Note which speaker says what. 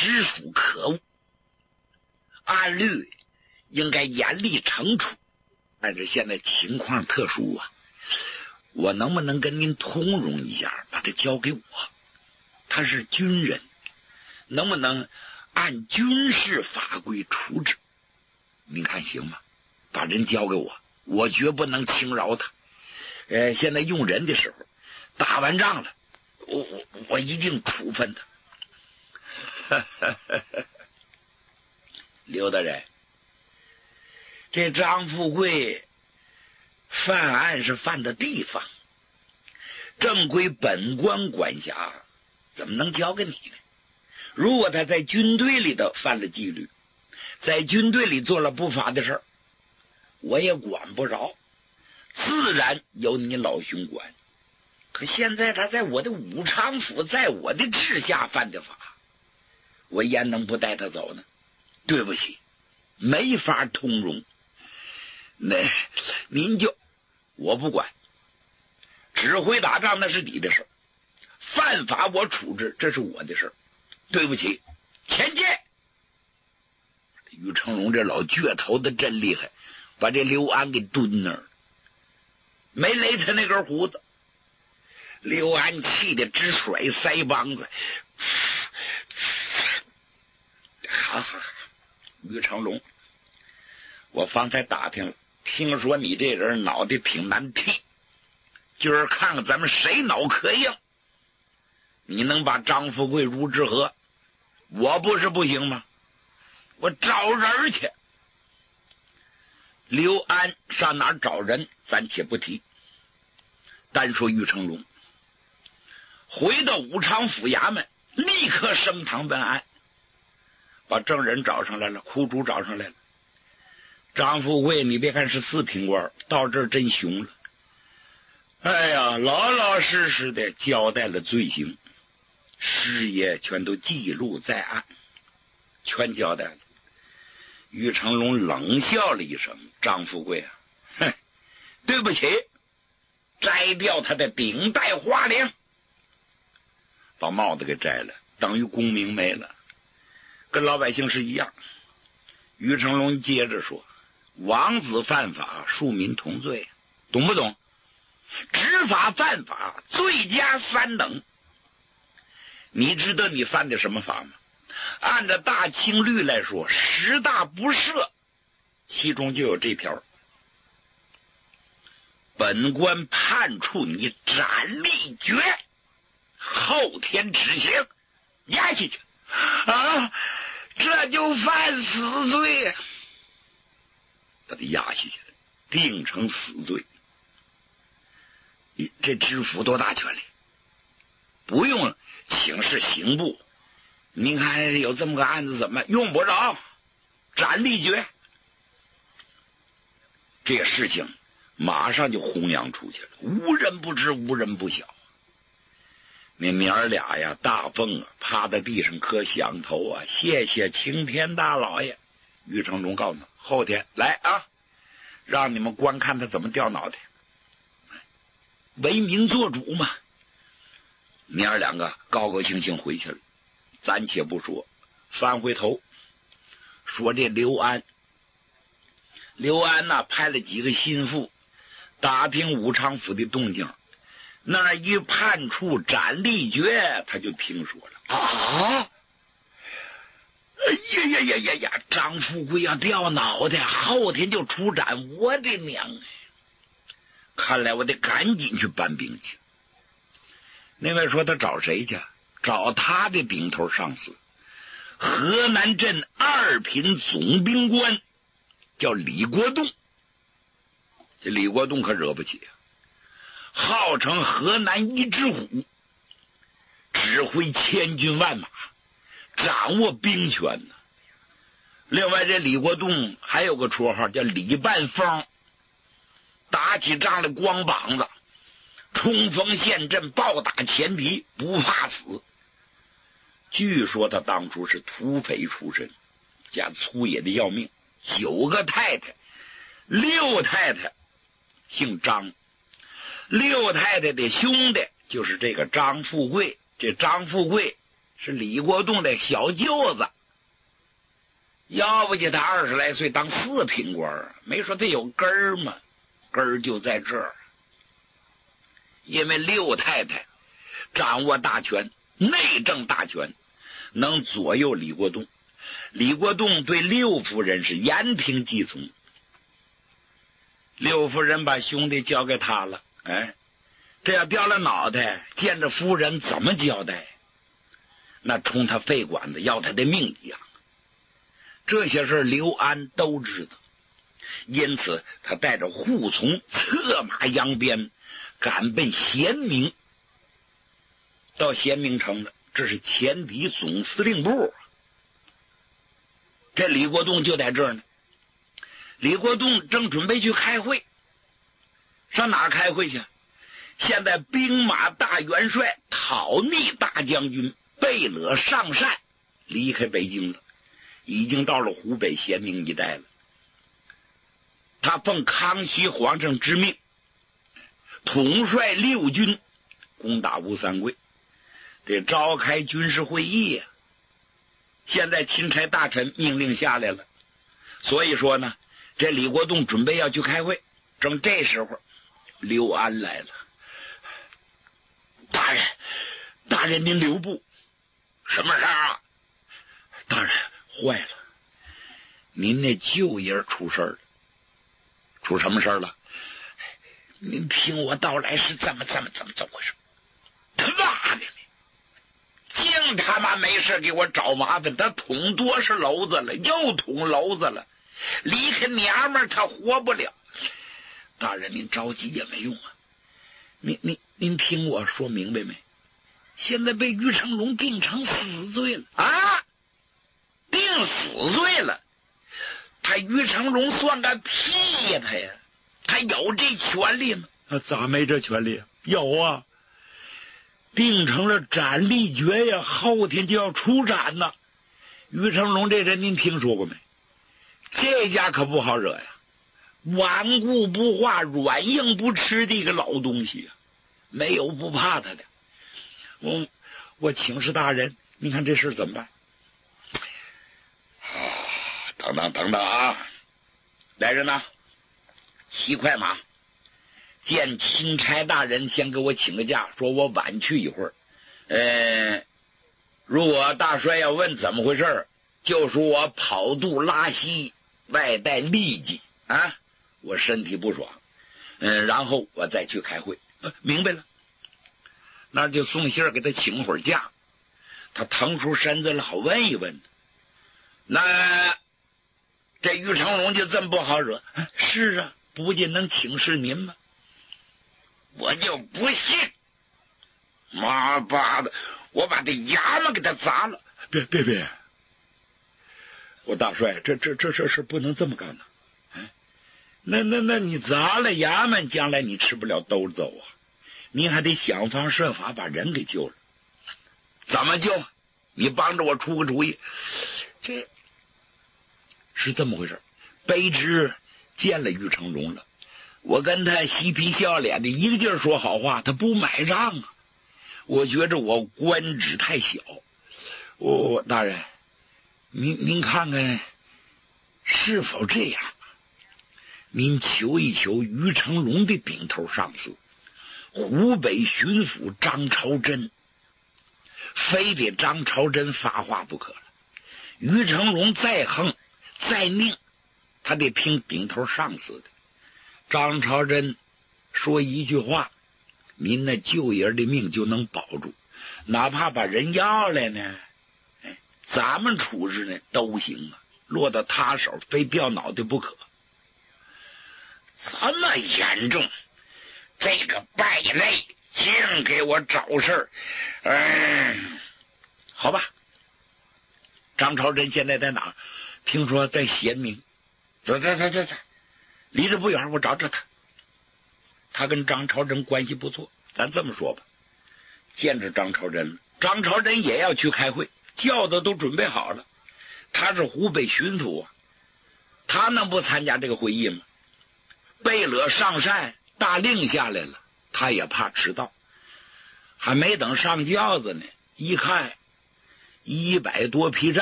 Speaker 1: 实属可恶，按律应该严厉惩处。但是现在情况特殊啊，我能不能跟您通融一下，把他交给我？他是军人，能不能按军事法规处置？您看行吗？把人交给我，我绝不能轻饶他。现在用人的时候，打完仗了，我一定处分他。刘大人，这张富贵犯案是犯的地方，正归本官管辖，怎么能交给你呢？如果他在军队里头犯了纪律，在军队里做了不法的事儿，我也管不着，自然由你老兄管。可现在他在我的武昌府，在我的治下犯的法，我焉能不带他走呢？对不起，没法通融。那您就，我不管，指挥打仗那是你的事儿，犯法我处置，这是我的事儿。对不起，前进。于成龙这老倔头子真厉害，把这刘安给蹲那儿了，没勒他那根胡子。刘安气得直甩腮帮子。好，于成龙，我方才打听了，听说你这人脑袋挺难剃，今儿看看咱们谁脑壳硬。你能把张富贵如之何？我不是不行吗？我找人去。刘安上哪儿找人暂且不提，单说于成龙回到武昌府衙门，立刻升堂问案，把证人找上来了，苦主找上来了。张富贵你别看是4品官，到这儿真凶了。哎呀，老老实实的交代了罪行，事业全都记录在案，全交代了。于成龙冷笑了一声：“张富贵啊，哼，对不起，摘掉他的顶戴花翎，把帽子给摘了，等于功名没了，跟老百姓是一样。”于成龙接着说：“王子犯法，庶民同罪，懂不懂？执法犯法，罪加3等。你知道你犯的什么法吗？按照大清律来说，10大不赦，其中就有这条。本官判处你斩立决，后天执行，押下去。啊，这就犯死罪啊！把他押下去了，定成死罪。这知府多大权力？不用请示刑部，您看有这么个案子怎么用不着，斩立决。这个事情马上就弘扬出去了，无人不知，无人不晓。那娘儿俩呀，大凤啊，趴在地上磕响头啊，谢谢青天大老爷。于成龙告诉他，后天来啊，让你们观看他怎么掉脑袋，为民做主嘛。娘儿两个高高兴兴回去了。暂且不说，翻回头说这刘安呐，派了几个心腹打听武昌府的动静，那一判处斩立决，他就听说了啊！哎呀！张富贵要掉脑袋，后天就处斩，我的娘！看来我得赶紧去搬兵去。那位说他找谁去？找他的顶头上司，河南镇2品总兵官，叫李国栋。这李国栋可惹不起啊，号称河南一只虎，指挥千军万马，掌握兵权呢。另外这李国栋还有个绰号叫李半疯，打起仗来光膀子，冲锋陷阵，暴打前敌，不怕死。据说他当初是土匪出身，家粗野的要命，9个太太，6太太姓张，6太太的兄弟就是这个张富贵。这张富贵是李国栋的小舅子。要不就他20来岁当4品官，没说他有根儿吗？根儿就在这儿。因为六太太掌握大权，内政大权，能左右李国栋。李国栋对六夫人是言听计从。六夫人把兄弟交给他了，这要掉了脑袋，见着夫人怎么交代？那冲他肺管子要他的命一样。这些事刘安都知道，因此他带着护从策马扬鞭，赶奔咸明。到咸明城了，这是前敌总司令部。这李国栋就在这儿呢。李国栋正准备去开会，上哪儿开会去？现在兵马大元帅、讨逆大将军贝勒上善离开北京了，已经到了湖北咸宁一带了。他奉康熙皇上之命，统帅六军攻打吴三桂，得召开军事会议呀。现在钦差大臣命令下来了，所以说呢，这李国栋准备要去开会。正这时候，刘安来了。大人您留步。什么事儿啊？大人，坏了，您那舅爷出事了。出什么事了？您听我道来是怎么回事？他妈的，净他妈没事给我找麻烦，他捅多少篓子了，又捅篓子了，离开娘们儿他活不了。大人您着急也没用啊，您听我说明白没？现在被于成龙定成死罪了啊！定死罪了，他于成龙算个屁呀！他有这权利吗？咋没这权利？有啊，定成了斩立决呀，后天就要出斩呢。于成龙这人您听说过没？这家可不好惹呀，顽固不化、软硬不吃的一个老东西啊，没有不怕他的。我请示大人，你看这事怎么办？等等啊！来人呐，骑快马，见钦差大人，先给我请个假，说我晚去一会儿。如果大帅要问怎么回事，就说我跑肚拉稀，外带痢疾啊，我身体不爽。然后我再去开会。明白了。那就送信儿给他请会儿假，他腾出身子来好问一问。那这于成龙就这么不好惹？是啊，不仅能请示您吗？我就不信，妈巴的，我把这衙门给他砸了！别，我大帅，这事不能这么干的。那你砸了衙门，将来你吃不了兜走啊！您还得想方设法把人给救了。怎么救？你帮着我出个主意。这是这么回事。卑职见了于成龙了，我跟他嬉皮笑脸的一个劲儿说好话，他不买账啊。我觉着我官职太小。大人，您看看是否这样？您求一求于成龙的顶头上司湖北巡抚张朝珍，非得张朝珍发话不可了。于成龙再横再拧，他得听顶头上司的。张朝珍说一句话，您那舅爷的命就能保住，哪怕把人要来呢，咱们处置呢都行啊，落到他手非掉脑袋不可。这么严重，这个败类净给我找事儿。好吧，张朝珍现在在哪儿？听说在咸明。走，离这不远，我找找他。他跟张朝珍关系不错，咱这么说吧，见着张朝珍了，张朝珍也要去开会，轿子都准备好了。他是湖北巡抚啊，他能不参加这个会议吗？贝勒上善大令下来了，他也怕迟到。还没等上轿子呢，一看 100多匹战